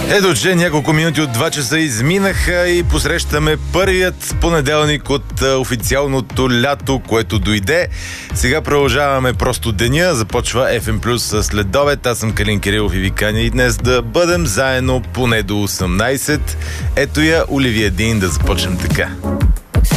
Ето, че няколко минути от 2 часа изминаха и посрещаме първият понеделник от официалното лято, което дойде. Сега продължаваме просто деня. Започва FM Plus след обед. Аз съм Калин Кирилов и ви каня и днес да бъдем заедно поне до 18. Ето я Оливия Дин, да започнем така.